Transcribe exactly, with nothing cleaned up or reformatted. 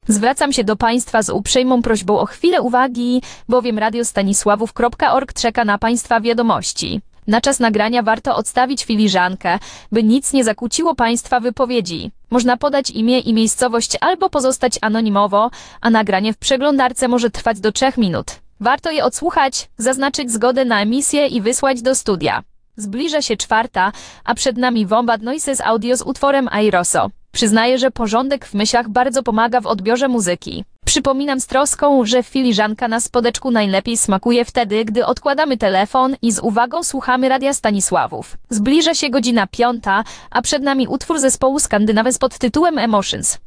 Zwracam się do Państwa z uprzejmą prośbą o chwilę uwagi, bowiem radio stanisławów kropka org czeka na Państwa wiadomości. Na czas nagrania warto odstawić filiżankę, by nic nie zakłóciło Państwa wypowiedzi. Można podać imię i miejscowość albo pozostać anonimowo, a nagranie w przeglądarce może trwać do trzech minut. Warto je odsłuchać, zaznaczyć zgodę na emisję i wysłać do studia. Zbliża się czwarta, a przed nami Wombat Noises Audio z utworem Airoso. Przyznaję, że porządek w myślach bardzo pomaga w odbiorze muzyki. Przypominam z troską, że filiżanka na spodeczku najlepiej smakuje wtedy, gdy odkładamy telefon i z uwagą słuchamy Radia Stanisławów. Zbliża się godzina piąta, a przed nami utwór zespołu Skandynawes pod tytułem Emotions.